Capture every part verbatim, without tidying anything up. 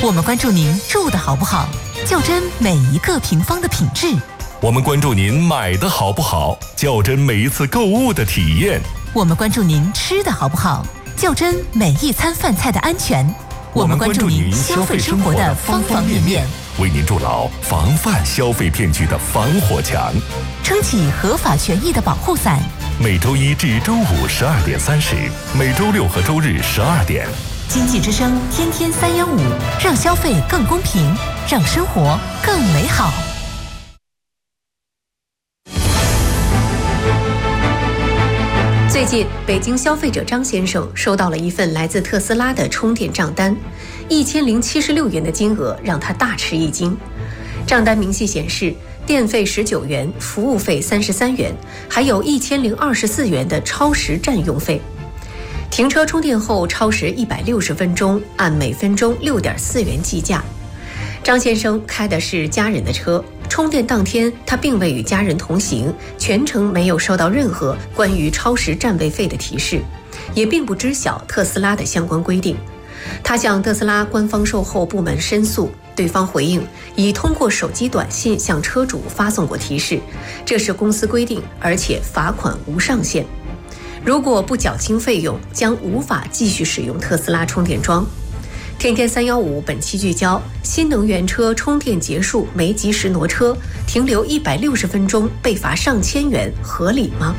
我们关注您住的好不好，较真每一个平方的品质。 我们关注您买的好不好，较真每一次购物的体验。 我们关注您吃的好不好，较真每一餐饭菜的安全。我们关注您消费生活的方方面面， 为您筑牢防范消费骗局的防火墙， 撑起合法权益的保护伞。 每周一至周五十二点三十，每周六和周日十二点。 经济之声天天三幺五，让消费更公平，让生活更美好。 最近，北京消费者张先生收到了一份来自特斯拉的充电账单，一千零七十六元的金额让他大吃一惊。账单明细显示，电费十九元，服务费三十三元，还有一千零二十四元的超时占用费。停车充电后超时一百六十分钟，按每分钟六点四元计价。张先生开的是家人的车，充电当天他并未与家人同行，全程没有收到任何关于超时占位费的提示，也并不知晓特斯拉的相关规定。他向特斯拉官方售后部门申诉，对方回应已通过手机短信向车主发送过提示，这是公司规定，而且罚款无上限。如果不缴清费用，将无法继续使用特斯拉充电桩。天天三幺五本期聚焦：新能源车充电结束没及时挪车，停留一百六十分钟被罚上千元，合理吗？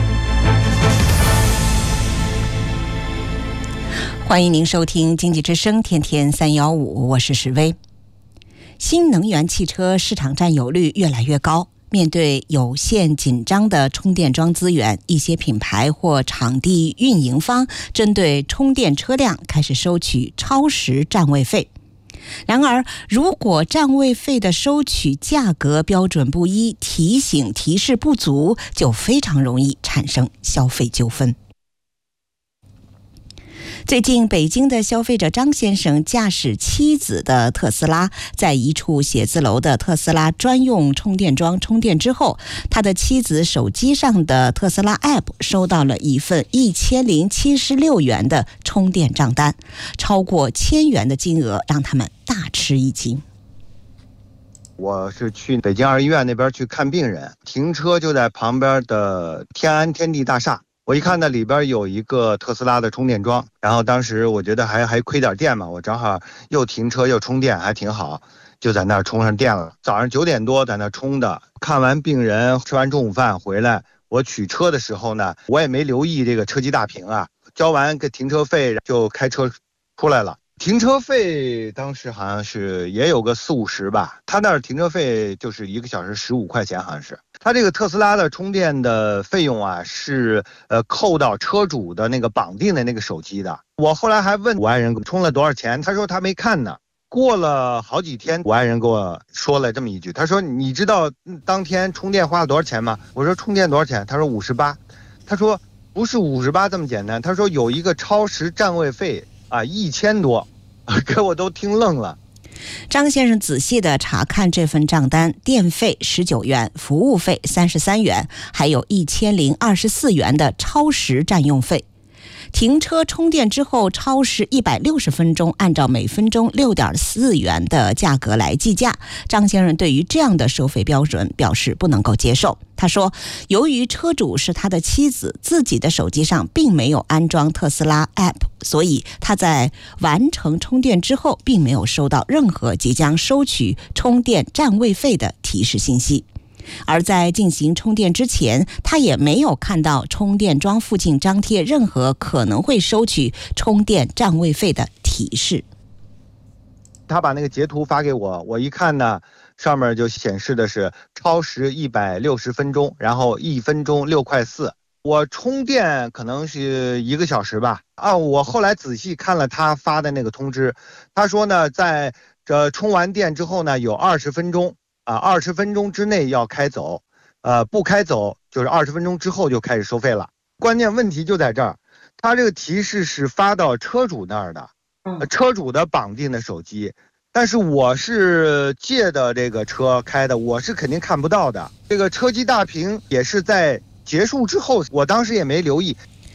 欢迎您收听经济之声天天三幺五，我是石薇。新能源汽车市场占有率越来越高。面对有限紧张的充电桩资源，一些品牌或场地运营方针对充电车辆开始收取超时占位费。然而，如果占位费的收取价格标准不一，提醒提示不足，就非常容易产生消费纠纷。最近，北京的消费者张先生驾驶妻子的特斯拉，在一处写字楼的特斯拉专用充电桩充电之后，他的妻子手机上的特斯拉 App 收到了一份一千零七十六元的充电账单，超过千元的金额让他们大吃一惊。 我是去北京二医院那边去看病人，停车就在旁边的天安天地大厦。我一看那里边有一个特斯拉的充电桩，然后当时我觉得还还亏点电嘛，我正好又停车又充电，还挺好，就在那儿充上电了。早上九点多在那儿充的，看完病人吃完中午饭回来，我取车的时候呢，我也没留意这个车机大屏啊，交完个停车费就开车出来了。停车费当时好像是也有个四五十吧，他那儿停车费就是一个小时十五块钱，好像是。他这个特斯拉的充电的费用啊，是呃扣到车主的那个绑定的那个手机的。我后来还问我爱人充了多少钱，他说他没看呢。过了好几天，我爱人跟我说了这么一句，他说你知道当天充电花了多少钱吗？我说充电多少钱？他说五十八。他说不是五十八这么简单，他说有一个超时占位费啊，一千多，给我都听愣了。 张先生仔细地查看这份账单，电费十九元，服务费三十三元，还有一千零二十四元的超时占用费。停车充电之后超时一百六十分钟，按照每分钟六点四元的价格来计价。张先生对于这样的收费标准表示不能够接受。他说，由于车主是他的妻子，自己的手机上并没有安装特斯拉 App， 所以他在完成充电之后并没有收到任何即将收取充电占位费的提示信息。而在进行充电之前，他也没有看到充电桩附近张贴任何可能会收取充电占位费的提示。 他把那个截图发给我，我一看呢，上面就显示的是超时一百六十分钟，然后一分钟六块四。我充电可能是一个小时吧。啊，我后来仔细看了他发的那个通知，他说呢，在这充完电之后呢，有二十分钟。啊，二十分钟之内要开走，呃，不开走就是二十分钟之后就开始收费了。关键问题就在这儿，他这个提示是发到车主那儿的，呃、车主的绑定的手机，但是我是借的这个车开的，我是肯定看不到的。这个车机大屏也是在结束之后，我当时也没留意。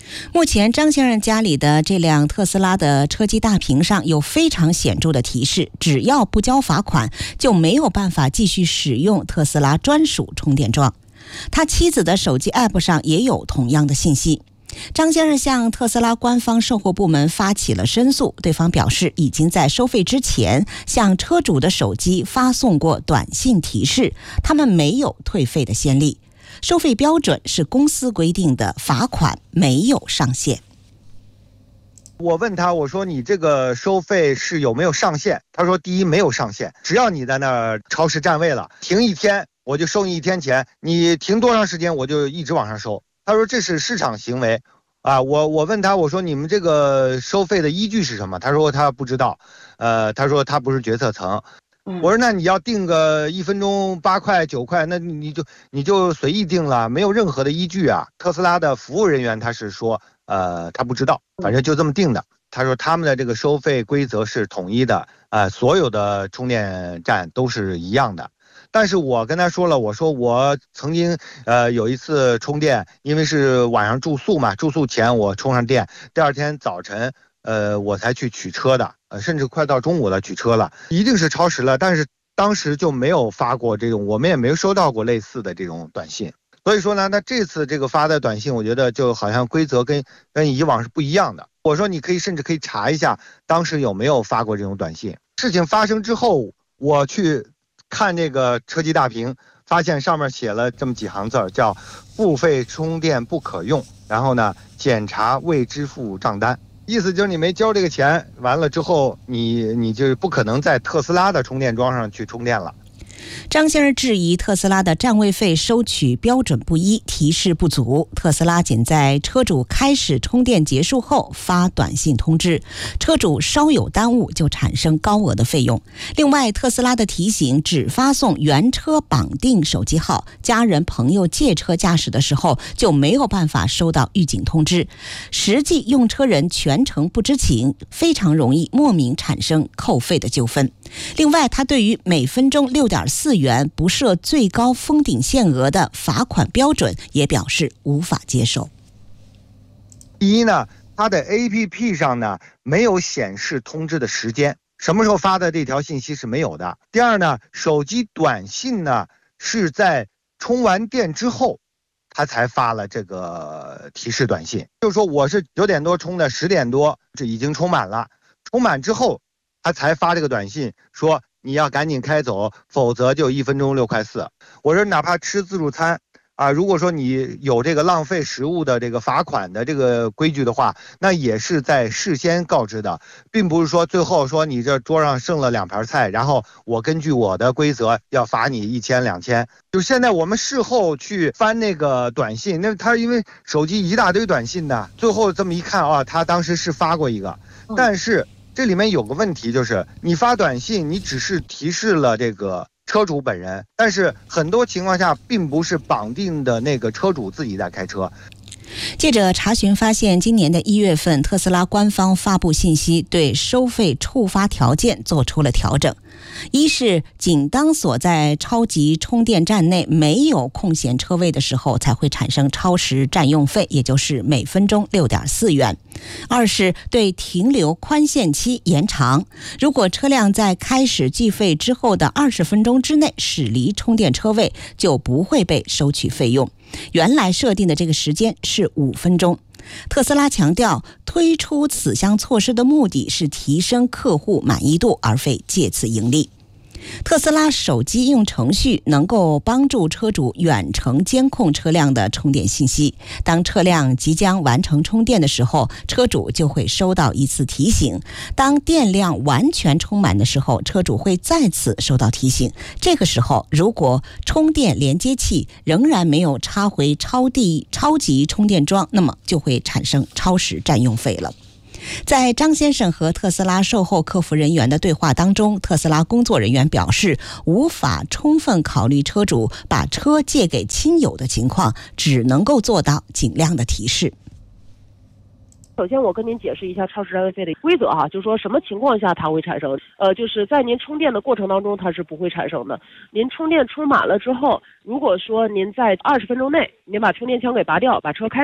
目前张先生家里的这辆特斯拉的车机大屏上有非常显著的提示，只要不交罚款就没有办法继续使用特斯拉专属充电桩。他妻子的手机 App 上也有同样的信息。张先生向特斯拉官方售后部门发起了申诉，对方表示已经在收费之前向车主的手机发送过短信提示，他们没有退费的先例。收费标准是公司规定的，罚款没有上限。 我问他，我说你这个收费是有没有上限？他说第一没有上限，只要你在那儿超时占位了，停一天我就收你一天钱，你停多长时间我就一直往上收。他说这是市场行为啊。我我问他，我说你们这个收费的依据是什么？他说他不知道，呃，他说他不是决策层。我说那你要定个一分钟八块九块，那你就你就随意定了，没有任何的依据啊。特斯拉的服务人员他是说，呃，他不知道，反正就这么定的。他说他们的这个收费规则是统一的，呃，所有的充电站都是一样的。但是我跟他说了，我说我曾经呃有一次充电，因为是晚上住宿嘛，住宿前我充上电，第二天早晨呃我才去取车的，呃甚至快到中午了取车了，一定是超时了，但是当时就没有发过这种，我们也没有收到过类似的这种短信。所以说呢，那这次这个发的短信，我觉得就好像规则跟跟以往是不一样的。我说你可以甚至可以查一下当时有没有发过这种短信。事情发生之后，我去看这个车机大屏，发现上面写了这么几行字儿，叫付费充电不可用，然后呢检查未支付账单，意思就是你没交这个钱，完了之后你你就不可能在特斯拉的充电桩上去充电了。 张先生质疑特斯拉的占位费收取标准不一，提示不足。特斯拉仅在车主开始充电结束后发短信通知，车主稍有耽误就产生高额的费用。另外，特斯拉的提醒只发送原车绑定手机号，家人朋友借车驾驶的时候就没有办法收到预警通知，实际用车人全程不知情，非常容易莫名产生扣费的纠纷。另外，他对于每分钟六点四元不设最高封顶限额的罚款标准也表示无法接受。 第一呢，它的 A P P 上呢没有显示通知的时间，什么时候发的这条信息是没有的。第二呢，手机短信呢是在充完电之后他才发了这个提示短信，就是说我是九点多充的，十点多这已经充满了，充满之后他才发这个短信说你要赶紧开走，否则就一分钟六块四。我说哪怕吃自助餐啊，如果说你有这个浪费食物的这个罚款的这个规矩的话，那也是在事先告知的，并不是说最后说你这桌上剩了两盘菜，然后我根据我的规则要罚你一千两千。就现在我们事后去翻那个短信，那他因为手机一大堆短信的，最后这么一看啊，他当时是发过一个，但是这里面有个问题，就是你发短信，你只是提示了这个车主本人，但是很多情况下并不是绑定的那个车主自己在开车。 记者查询发现，今年的一月份，特斯拉官方发布信息，对收费触发条件做出了调整。一是仅当所在超级充电站内没有空闲车位的时候才会产生超时占用费，也就是每分钟六点四元。二是对停留宽限期延长，如果车辆在开始计费之后的二十分钟之内驶离充电车位，就不会被收取费用。原来设定的这个时间是五分钟。特斯拉强调，推出此项措施的目的是提升客户满意度，而非借此盈利。特斯拉手机应用程序能够帮助车主远程监控车辆的充电信息。当车辆即将完成充电的时候，车主就会收到一次提醒；当电量完全充满的时候，车主会再次收到提醒。这个时候，如果充电连接器仍然没有插回超地超级充电桩，那么就会产生超时占用费了。在张先生和特斯拉售后客服人员的对话当中，特斯拉工作人员表示，无法充分考虑车主把车借给亲友的情况，只能够做到尽量的提示。 首先我跟您解释一下超时占位费的规则哈，就是说什么情况下它会产生，呃，就是在您充电的过程当中它是不会产生的。您充电充满了之后，如果说您在二十分钟内您把充电枪给拔掉，把车开走，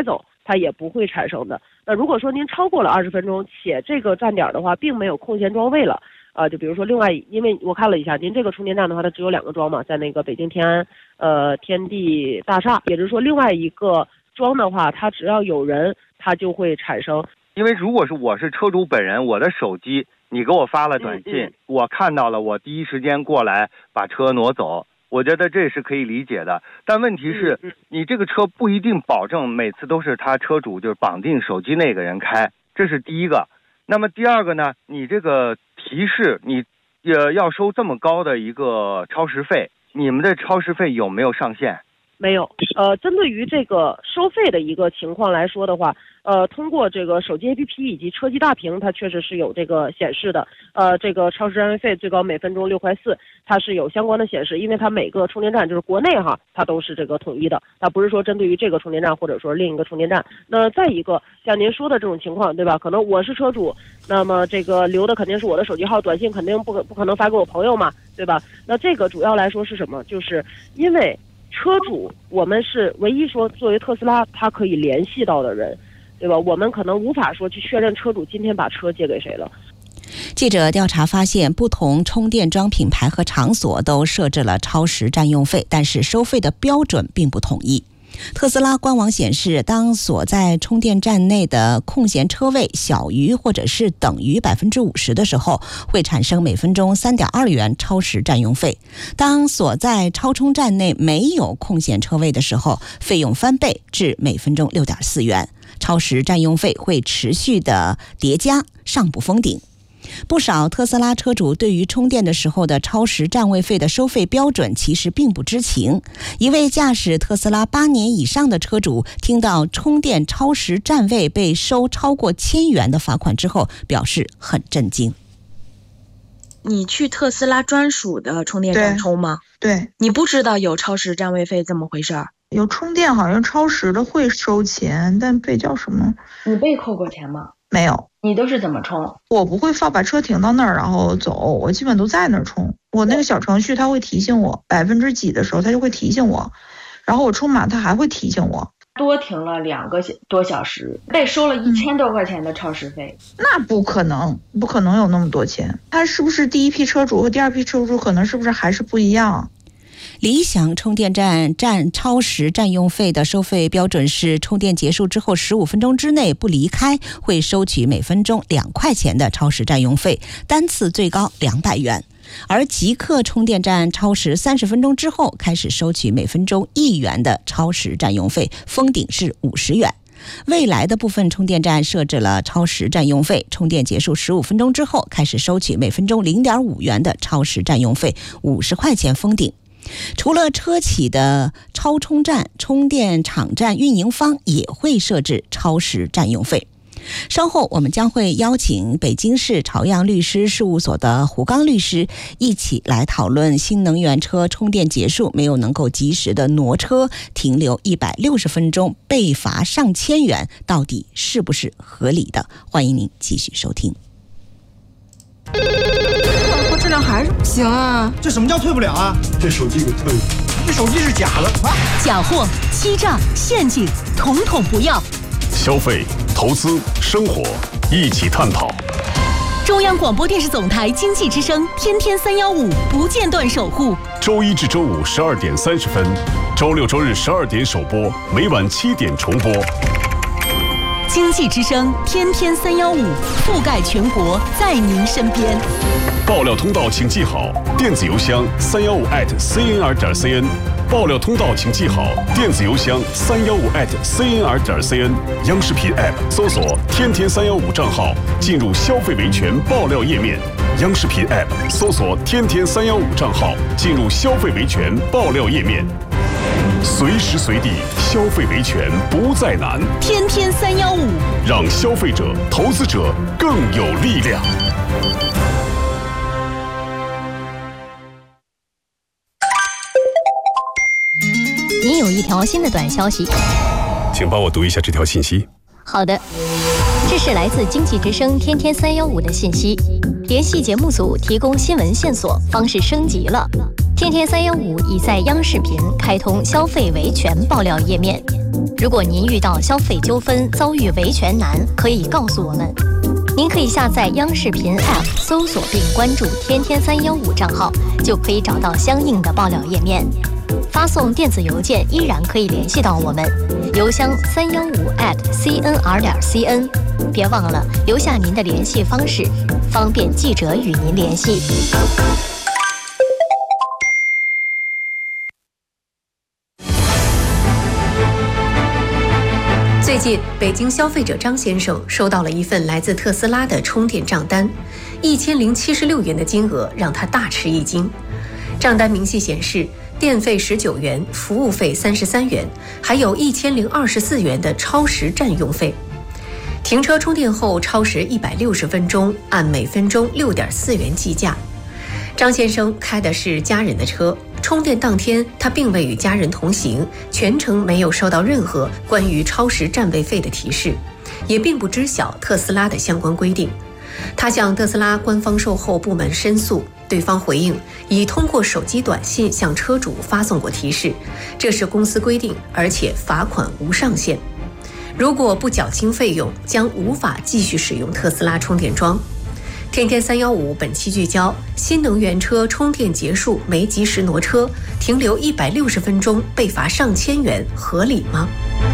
它也不会产生的。那如果说您超过了二十分钟，且这个站点的话并没有空闲装位了，呃，就比如说另外，因为我看了一下，您这个充电站的话，它只有两个桩嘛，在那个北京天安呃天地大厦，也就是说另外一个桩的话，它只要有人，它就会产生。 因为如果是我是车主本人，我的手机你给我发了短信， 嗯嗯、 我看到了，我第一时间过来把车挪走，我觉得这是可以理解的。但问题是， 嗯嗯、 你这个车不一定保证每次都是他车主就是绑定手机那个人开，这是第一个。那么第二个呢，你这个提示你呃要收这么高的一个超时费，你们的超时费有没有上限？ 没有。呃，针对于这个收费的一个情况来说的话，呃，通过这个手机 A P P 以及车机大屏，它确实是有这个显示的。呃，这个超时占用费最高每分钟六块四，它是有相关的显示，因为它每个充电站就是国内哈，它都是这个统一的，它不是说针对于这个充电站或者说另一个充电站。那再一个，像您说的这种情况，对吧？可能我是车主，那么这个留的肯定是我的手机号，短信肯定不可不可能发给我朋友嘛，对吧？那这个主要来说是什么？就是因为车主，我们是唯一说作为特斯拉它可以联系到的人，对吧？我们可能无法说去确认车主今天把车借给谁了。 记者调查发现，不同充电桩品牌和场所都设置了超时占用费，但是收费的标准并不统一。特斯拉官网显示，当所在充电站内的空闲车位小于或者是等于百分之五十的时候，会产生每分钟三点二元超时占用费；当所在超充站内没有空闲车位的时候，费用翻倍至每分钟六点四元。超时占用费会持续的叠加，上不封顶。不少特斯拉车主对于充电的时候的超时占位费的收费标准其实并不知情。一位驾驶特斯拉八年以上的车主听到充电超时占位被收超过千元的罚款之后，表示很震惊。 你去特斯拉专属的充电站充吗？ 对， 你不知道有超时占位费这么回事儿？ 有充电好像超时的会收钱，但被叫什么？ 你被扣过钱吗？ 没有。 你都是怎么充？ 我不会放把车停到那儿然后走，我基本都在那儿充。我那个小程序它会提醒我百分之几的时候，它就会提醒我，然后我充满它还会提醒我。 多停了两个多小时，被收了一千多块钱的超时费、 嗯、那不可能，不可能有那么多钱。它是不是第一批车主和第二批车主可能是不是还是不一样？ 理想充电站占超时占用费的收费标准是，充电结束之后十五分钟之内不离开，会收取每分钟两块钱的超时占用费，单次最高两百元。而极客充电站超时三十分钟之后开始收取每分钟一元的超时占用费，封顶是五十元。未来的部分充电站设置了超时占用费，充电结束十五分钟之后开始收取每分钟零点五元的超时占用费，五十块钱封顶。除了车企的超充站，充电场站运营方也会设置超时占用费。稍后我们将会邀请北京市朝阳律师事务所的胡刚律师一起来讨论新能源车充电结束没有能够及时的挪车，停留一百六十分钟被罚上千元，到底是不是合理的？欢迎您继续收听。 质量还是不行啊！ 这什么叫退不了啊？ 这手机给退了， 这手机是假的啊！ 假货、欺诈、陷阱，统统不要。 消费、投资、生活，一起探讨。 中央广播电视总台经济之声，天天三幺五不间断守护。 周一至周五十二点三十分，周六周日十二点首播，每晚七点重播。 经济之声，天天三幺五，覆盖全国，在您身边。 爆料通道请记好，电子邮箱三幺五 at cnr 点 cn。爆料通道请记好，电子邮箱三幺五 at cnr 点 cn。央视频 app 搜索“天天三幺五”账号，进入消费维权爆料页面。央视频 app 搜索“天天三幺五”账号，进入消费维权爆料页面。随时随地消费维权不再难， 天天三幺五， 让消费者、投资者更有力量。 您有一条新的短消息， 请帮我读一下这条信息。 好的，这是来自经济之声天天三幺五的信息，联系节目组提供新闻线索方式升级了。 天天三幺五已在央视频开通消费维权爆料页面。如果您遇到消费纠纷遭遇维权难，可以告诉我们。您可以下载央视频 App， 搜索并关注天天三幺五账号，就可以找到相应的爆料页面。发送电子邮件依然可以联系到我们，邮箱三幺五 at cnr 点 cn。别忘了留下您的联系方式，方便记者与您联系。 最近，北京消费者张先生收到了一份来自特斯拉的充电账单，一千零七十六元的金额让他大吃一惊。账单明细显示，电费十九元，服务费三十三元，还有一千零二十四元的超时占用费。停车充电后超时一百六十分钟，按每分钟六点四元计价。张先生开的是家人的车，充电当天他并未与家人同行，全程没有收到任何关于超时占位费的提示，也并不知晓特斯拉的相关规定。他向特斯拉官方售后部门申诉，对方回应已通过手机短信向车主发送过提示，这是公司规定，而且罚款无上限。如果不缴清费用，将无法继续使用特斯拉充电桩。天天三幺五本期聚焦：新能源车充电结束没及时挪车，停留一百六十分钟被罚上千元，合理吗？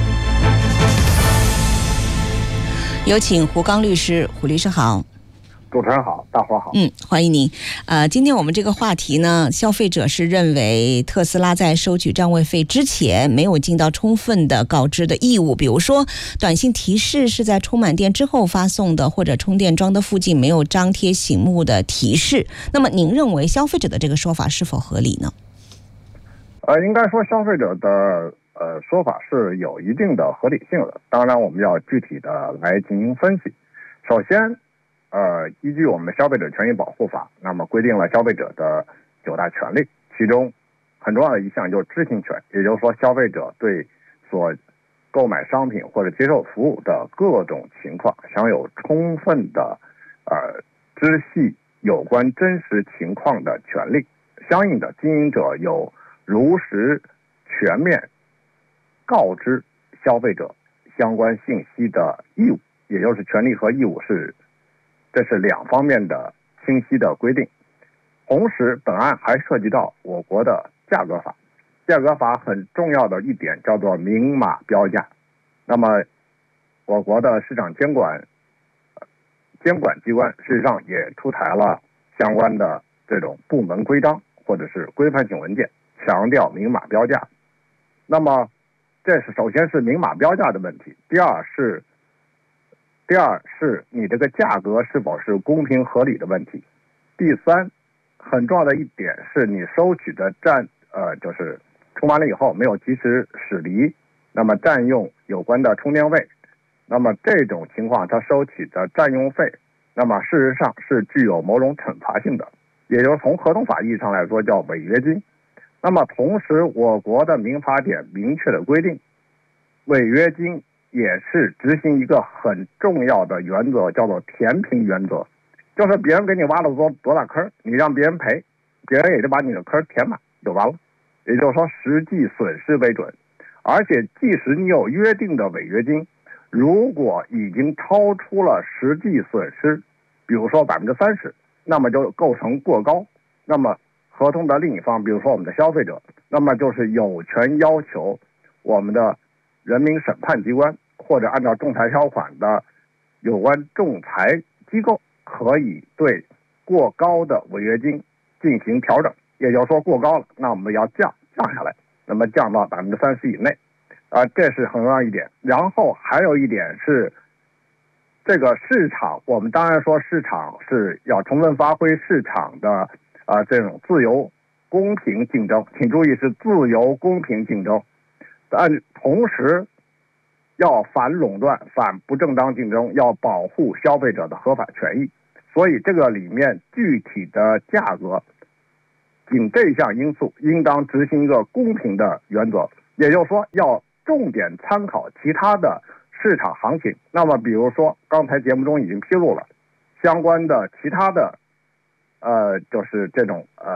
有请胡刚律师。胡律师好。 主持人好，大伙好。 嗯，欢迎您。呃，今天我们这个话题呢，消费者是认为特斯拉在收取占位费之前没有尽到充分的告知的义务，比如说短信提示是在充满电之后发送的，或者充电桩的附近没有张贴醒目的提示。那么您认为消费者的这个说法是否合理呢？ 呃，应该说消费者的呃说法是有一定的合理性的，当然我们要具体的来进行分析。首先呃，依据我们的消费者权益保护法，那么规定了消费者的九大权利，其中很重要的一项就是知情权，也就是说，消费者对所购买商品或者接受服务的各种情况享有充分的呃知悉有关真实情况的权利。相应的，经营者有如实全面告知消费者相关信息的义务，也就是权利和义务是。这是两方面的清晰的规定。同时，本案还涉及到我国的价格法。价格法很重要的一点叫做明码标价。那么，我国的市场监管监管机关事实上也出台了相关的这种部门规章或者是规范性文件，强调明码标价。那么，这是首先是明码标价的问题。第二是。第二是你这个价格是否是公平合理的问题。第三，很重要的一点是你收取的占呃就是充完了以后没有及时驶离，那么占用有关的充电位，那么这种情况它收取的占用费，那么事实上是具有某种惩罚性的，也就是从合同法意义上来说叫违约金。那么同时，我国的民法典明确的规定，违约金也是执行一个很重要的原则，叫做填平原则，就是别人给你挖了多多大坑，你让别人赔，别人也就把你的坑填满就完了。也就是说，实际损失为准。而且，即使你有约定的违约金，如果已经超出了实际损失，比如说百分之三十，那么就构成过高。那么，合同的另一方，比如说我们的消费者，那么就是有权要求我们的人民审判机关或者按照仲裁条款的有关仲裁机构，可以对过高的违约金进行调整。也就是说，过高了，那我们要降降下来，那么降到百分之三十以内，啊、呃，这是很重要一点。然后还有一点是，这个市场，我们当然说市场是要充分发挥市场的啊、呃、这种自由公平竞争，请注意是自由公平竞争。但同时要反垄断、反不正当竞争，要保护消费者的合法权益。所以这个里面具体的价格，仅这项因素应当执行一个公平的原则，也就是说要重点参考其他的市场行情。那么比如说刚才节目中已经披露了相关的其他的呃就是这种呃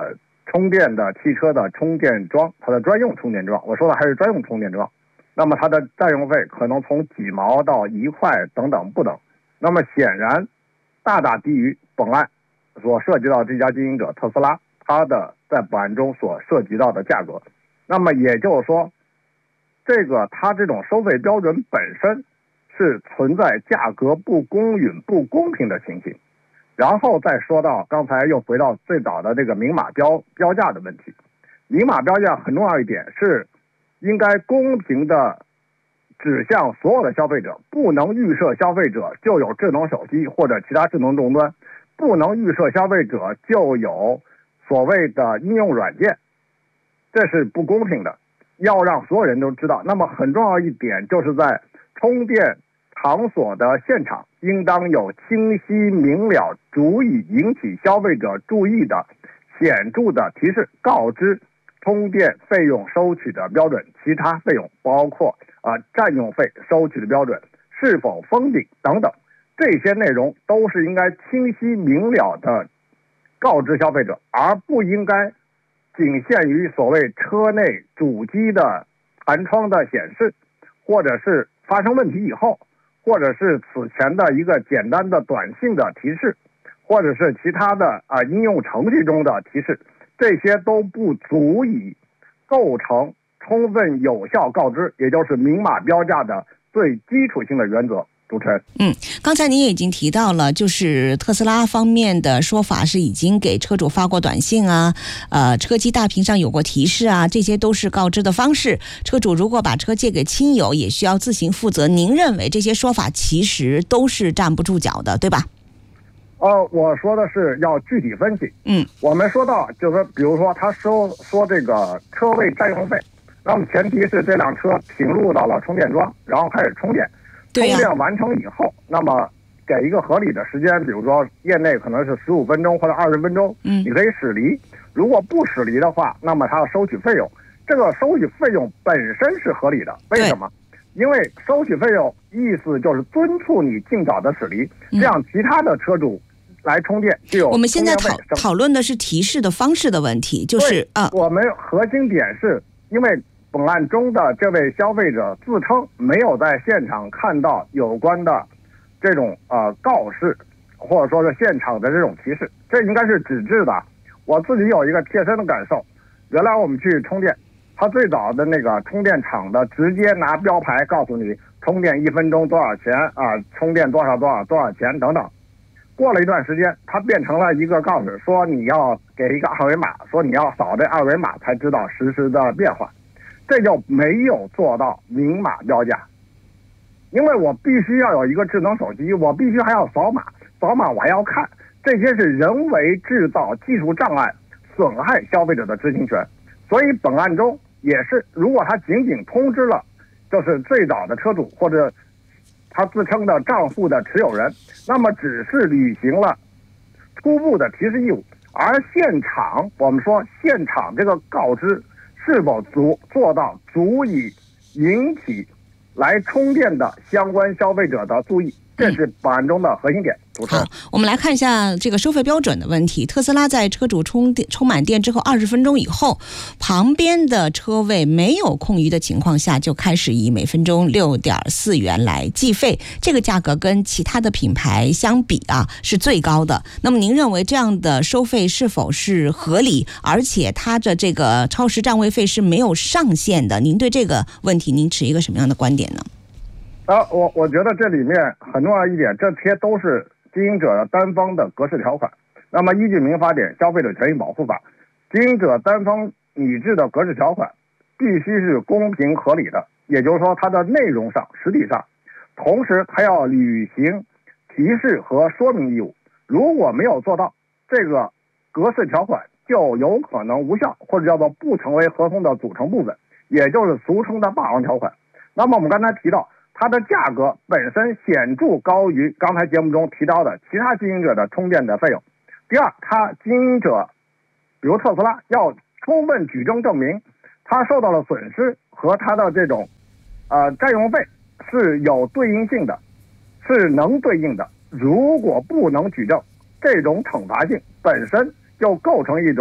充电的汽车的充电桩，它的专用充电桩，我说的还是专用充电桩，那么它的占用费可能从几毛到一块等等不等，那么显然大大低于本案所涉及到这家经营者特斯拉它的在本案中所涉及到的价格。那么也就是说，这个它这种收费标准本身是存在价格不公允、不公平的情形。然后再说到刚才又回到最早的这个明码标标价的问题，明码标价很重要一点是应该公平的指向所有的消费者，不能预设消费者就有智能手机或者其他智能终端，不能预设消费者就有所谓的应用软件，这是不公平的，要让所有人都知道。那么很重要一点就是在充电场所的现场应当有清晰明了足以引起消费者注意的显著的提示，告知充电费用收取的标准，其他费用包括啊、呃、占用费收取的标准是否封顶等等，这些内容都是应该清晰明了的告知消费者，而不应该仅限于所谓车内主机的弹窗的显示，或者是发生问题以后，或者是此前的一个简单的短信的提示，或者是其他的啊、呃、应用程序中的提示，这些都不足以构成充分有效告知，也就是明码标价的最基础性的原则。主持人， 嗯，刚才您也已经提到了，就是特斯拉方面的说法是已经给车主发过短信啊，呃，车机大屏上有过提示啊，这些都是告知的方式。车主如果把车借给亲友，也需要自行负责。您认为这些说法其实都是站不住脚的，对吧？ 呃，我说的是要具体分析。 嗯， 我们说到就是比如说他收说这个车位占用费，那么前提是这辆车停入到了充电桩，然后开始充电。充电完成以后，那么给一个合理的时间，比如说业内可能是十五分钟或者二十分钟，嗯，你可以驶离。如果不驶离的话，那么他要收取费用。这个收取费用本身是合理的，为什么？因为收取费用意思就是敦促你尽早的驶离，这样其他的车主来充电就有。 我们现在讨讨论的是提示的方式的问题，就是啊， 我们核心点是因为本案中的这位消费者自称没有在现场看到有关的这种呃告示，或者说是现场的这种提示，这应该是纸质的。我自己有一个切身的感受，原来我们去充电，他最早的那个充电场的直接拿标牌告诉你充电一分钟多少钱啊，充电多少多少多少钱等等。过了一段时间，它变成了一个告示，说你要给一个二维码，说你要扫这二维码才知道实时的变化。这就没有做到明码标价，因为我必须要有一个智能手机，我必须还要扫码，扫码我还要看，这些是人为制造技术障碍，损害消费者的知情权。所以本案中也是，如果他仅仅通知了就是最早的车主或者他自称的账户的持有人，那么只是履行了初步的提示义务，而现场我们说现场这个告知是否足做到足以引起来充电的相关消费者的注意，这是本案中的核心点。主持人， 好，我们来看一下这个收费标准的问题。特斯拉在车主充电充满电之后二十分钟以后，旁边的车位没有空余的情况下，就开始以每分钟六点四元来计费。这个价格跟其他的品牌相比啊，是最高的。那么您认为这样的收费是否是合理？而且它的这个超时占位费是没有上限的。您对这个问题，您持一个什么样的观点呢？ 啊，我我觉得这里面很重要一点，这些都是经营者的单方的格式条款。那么依据民法典《消费者权益保护法》，经营者单方拟制的格式条款必须是公平合理的，也就是说它的内容上实体上，同时它要履行提示和说明义务。如果没有做到，这个格式条款就有可能无效，或者叫做不成为合同的组成部分，也就是俗称的霸王条款。那么我们刚才提到它的价格本身显著高于刚才节目中提到的其他经营者的充电的费用。第二，它经营者比如特斯拉要充分举证证明它受到了损失和它的这种呃占用费是有对应性的，是能对应的。如果不能举证，这种惩罚性本身就构成一种不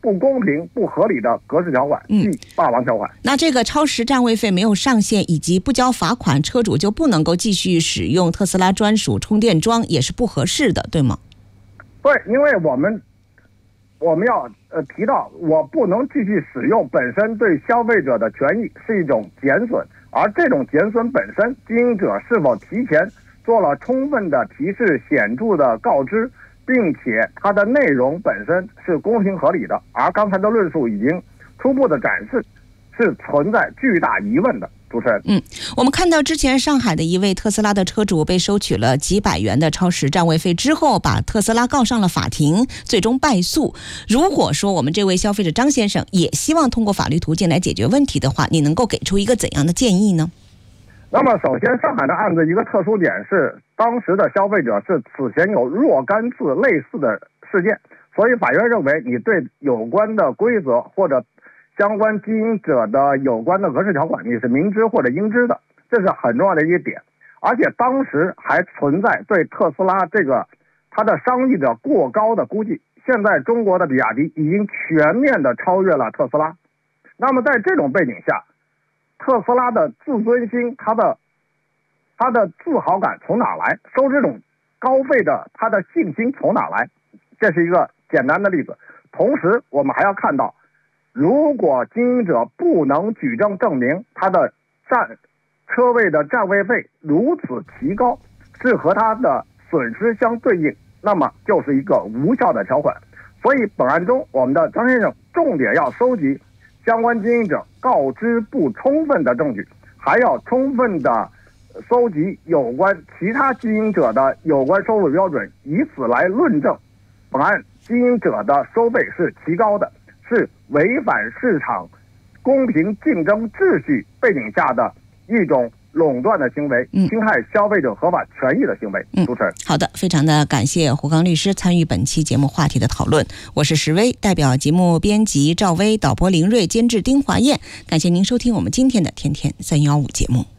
不公平、不合理的格式条款，即霸王条款。 那这个超时占位费没有上限以及不交罚款，车主就不能够继续使用特斯拉专属充电桩，也是不合适的，对吗？ 对，因为我们我们要呃提到，我不能继续使用本身对消费者的权益是一种减损，而这种减损本身，经营者是否提前做了充分的提示、显著的告知，并且它的内容本身是公平合理的，而刚才的论述已经初步的展示是存在巨大疑问的。主持人， 嗯，我们看到之前上海的一位特斯拉的车主被收取了几百元的超时占位费之后，把特斯拉告上了法庭，最终败诉。如果说我们这位消费者张先生也希望通过法律途径来解决问题的话，你能够给出一个怎样的建议呢？ 那么首先，上海的案子一个特殊点是，当时的消费者是此前有若干次类似的事件，所以法院认为你对有关的规则或者相关经营者的有关的格式条款你是明知或者应知的，这是很重要的一个点。而且当时还存在对特斯拉这个它的商誉的过高的估计，现在中国的比亚迪已经全面的超越了特斯拉。那么在这种背景下，特斯拉的自尊心，它的它的自豪感从哪来？收这种高费的它的信心从哪来？这是一个简单的例子。同时我们还要看到，如果经营者不能举证证明他的占车位的占位费如此提高是和他的损失相对应，那么就是一个无效的条款。所以本案中，我们的张先生重点要收集相关经营者告知不充分的证据，还要充分的搜集有关其他经营者的有关收入标准，以此来论证本案经营者的收费是提高的，是违反市场公平竞争秩序背景下的一种垄断的行为，侵害消费者合法权益的行为。 嗯， 主持人， 好的，非常的感谢胡刚律师参与本期节目话题的讨论。我是石薇，代表节目编辑赵薇、导播林睿、监制丁华燕，感谢您收听我们今天的天天三幺五节目。